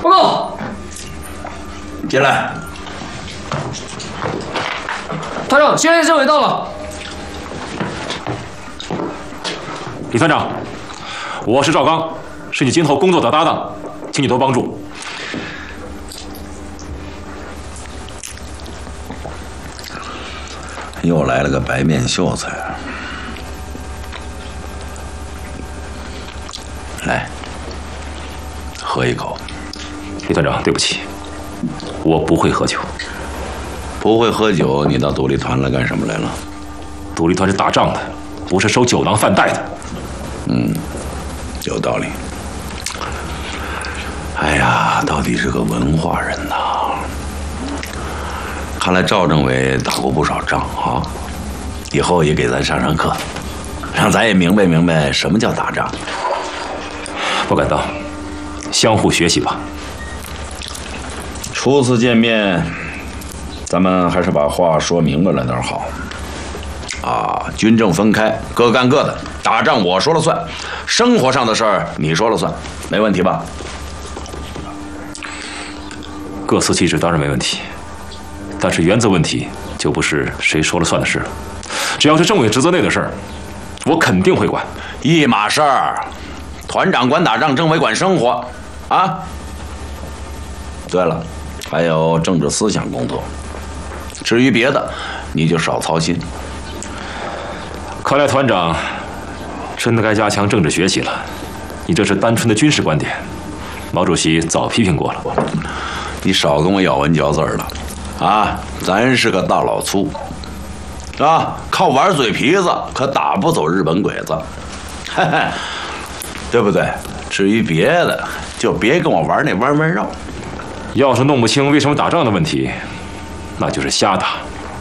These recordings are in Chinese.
报告， 进来。 团长，现在政委到了。 李团长，我是赵刚，是你今后工作的搭档，请你多帮助。 又来了个白面秀才。来，喝一口。 李团长，对不起，我不会喝酒。 不会喝酒，你到独立团来干什么来了？ 独立团是打仗的，不是收酒囊饭袋的。 有道理。哎呀，到底是个文化人呐！看来赵政委打过不少仗啊，以后也给咱上上课，让咱也明白明白什么叫打仗。 不敢当，相互学习吧。 初次见面，咱们还是把话说明白了点好。啊，军政分开，各干各的，打仗我说了算，生活上的事儿你说了算，没问题吧？ 各司其职当然没问题，但是原则问题就不是谁说了算的事了。只要是政委职责内的事儿，我肯定会管。 一码事儿，团长管打仗，政委管生活，啊。对了，还有政治思想工作，至于别的，你就少操心。 看来团长真的该加强政治学习了。你这是单纯的军事观点，毛主席早批评过了。 你少跟我咬文嚼字了，啊！咱是个大老粗，啊，靠玩嘴皮子可打不走日本鬼子，嘿嘿，对不对？至于别的，就别跟我玩那弯弯绕。 要是弄不清为什么打仗的问题，那就是瞎打。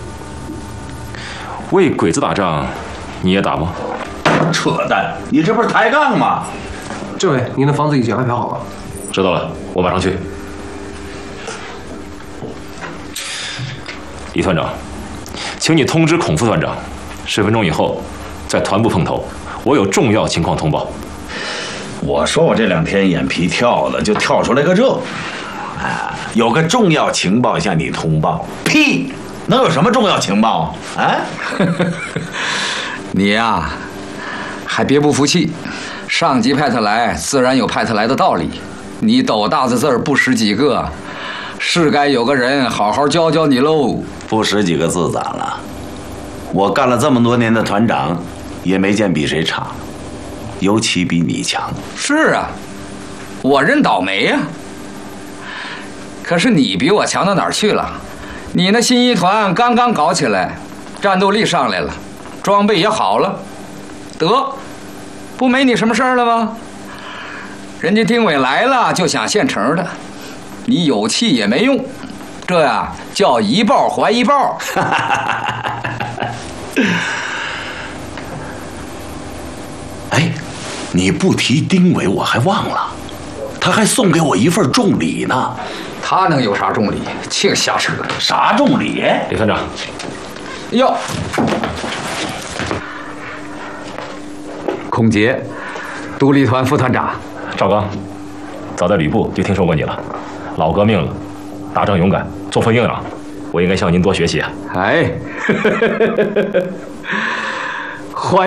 为鬼子打仗，你也打吗？ 扯淡！你这不是抬杠吗？ 政委，您的房子已经安排好了。 知道了，我马上去。李团长，请你通知孔副团长，10分钟以后在团部碰头，我有重要情况通报。 我说我这2天眼皮跳的，就跳出来个这，啊，有个重要情报向你通报。屁，能有什么重要情报啊？ 你呀，还别不服气，上级派他来，自然有派他来的道理。你斗大的字儿不识几个，是该有个人好好教教你喽。 不识几个字咋了？我干了这么多年的团长，也没见比谁差，尤其比你强。 是啊，我认倒霉呀。可是你比我强到哪儿去了？你那新一团刚刚搞起来，战斗力上来了，装备也好了，得，不没你什么事儿了吗？人家丁伟来了就想现成的，你有气也没用，这呀叫一报还一报。 哎，你不提丁伟我还忘了，他还送给我一份重礼呢。 他能有啥重礼？净瞎扯！ 啥重礼？ 李团长， 哟，孔杰，独立团副团长。 赵刚，早在旅部就听说过你了，老革命了，打仗勇敢，作风硬朗，我应该向您多学习啊。 哎，